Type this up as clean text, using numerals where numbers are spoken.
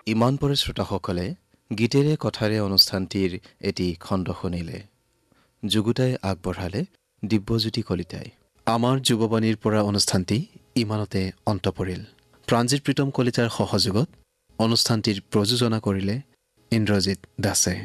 ইমান পৰে শ্ৰোতাসকলে গীতেৰে কথাৰে অনুষ্ঠানটিৰ এটি খণ্ড শুনিলে। যুগুতাই আগবঢ়ালে দিব্যজ্যোতি কলিতাই। আমাৰ যুৱবাণীৰ পৰা অনুষ্ঠানটি ইমানতে অন্ত পৰিল। প্ৰাণজিৎ প্ৰীতম কলিতাৰ সহযোগত অনুষ্ঠানটিৰ প্ৰযোজনা কৰিলে ইন্দ্ৰজিৎ দাসে।